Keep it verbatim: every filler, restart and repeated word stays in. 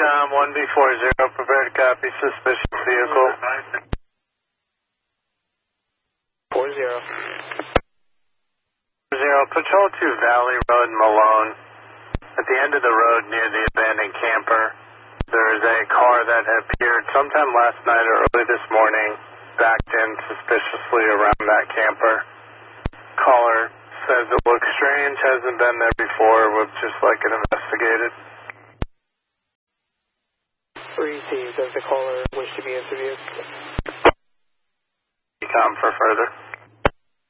Recon one B four zero, prepare to copy suspicious vehicle. four zero. Zero, patrol to Valley Road, Malone. At the end of the road near the abandoned camper, there is a car that appeared sometime last night or early this morning, backed in suspiciously around that camper. Caller says it looks strange, hasn't been there before, would just like it investigated. Received. Does the caller wish to be interviewed? Come for further.